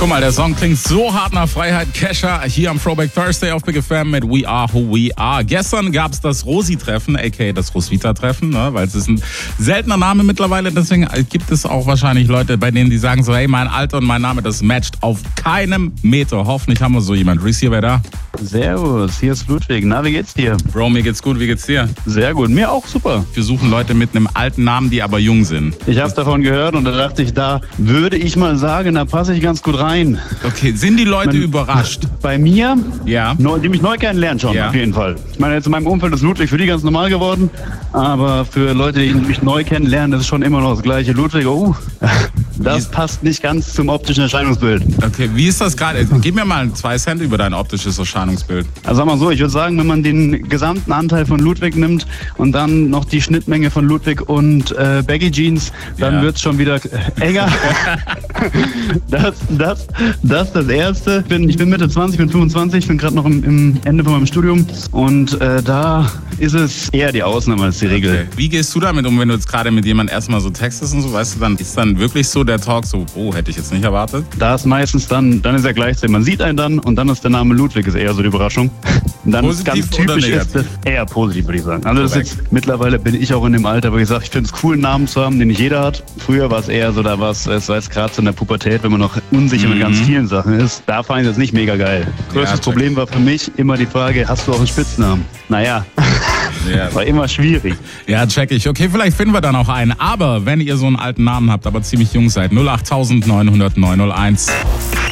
Guck mal, der Song klingt so hart nach Freiheit. Kesha hier am Throwback Thursday auf Big FM mit We Are Who We Are. Gestern gab es das Rosi-Treffen, aka das Roswitha-Treffen, ne? Weil es ist ein seltener Name mittlerweile. Deswegen gibt es auch wahrscheinlich Leute, bei denen die sagen so, hey, mein Alter und mein Name, das matcht auf keinem Meter. Hoffentlich haben wir so jemand. Reese hier, wer da? Servus, hier ist Ludwig. Na, wie geht's dir? Bro, mir geht's gut. Wie geht's dir? Sehr gut, mir auch super. Wir suchen Leute mit einem alten Namen, die aber jung sind. Ich habe davon gehört und da dachte ich, da würde ich mal sagen, da passe ich ganz gut rein. Okay, sind die Leute überrascht? Bei mir, Ja. die mich neu kennenlernen schon, Ja. auf jeden Fall. Ich meine, jetzt in meinem Umfeld ist Ludwig für die ganz normal geworden, aber für Leute, die mich neu kennenlernen, das ist schon immer noch das gleiche. Ludwig, das passt nicht ganz zum optischen Erscheinungsbild. Okay, wie ist das gerade? Gib mir mal 2 Cent über dein optisches Erscheinungsbild. Also sag mal so, ich würde sagen, wenn man den gesamten Anteil von Ludwig nimmt und dann noch die Schnittmenge von Ludwig und Baggy Jeans, dann Ja. wird's schon wieder enger. Das ist das Erste. Ich bin Mitte 20, bin 25, bin gerade noch im Ende von meinem Studium und da ist es eher die Ausnahme als die Regel. Okay. Wie gehst du damit um, wenn du jetzt gerade mit jemandem erstmal so textest und so, weißt du, dann ist dann wirklich so der Talk so, oh, hätte ich jetzt nicht erwartet? Da ist meistens dann ist er gleichzeitig. Man sieht einen dann und dann ist der Name Ludwig, ist eher so die Überraschung. Und dann Positiv ist ganz typisch, oder negativ? ist das eher positiv, würde ich sagen. Also das ist Korrekt. jetzt, mittlerweile bin ich auch in dem Alter, wo ich sage, ich finde es cool, einen Namen zu haben, den nicht jeder hat. Früher war es eher so, es war jetzt gerade so in der Pubertät, wenn man noch unsicher mit ganz vielen Sachen ist. Da fand ich das nicht mega geil. Größtes check. Problem war für mich immer die Frage, hast du auch einen Spitznamen? Naja, Ja. war immer schwierig. Ja, check ich. Okay, vielleicht finden wir dann auch einen. Aber wenn ihr so einen alten Namen habt, aber ziemlich jung seid, 08900 901.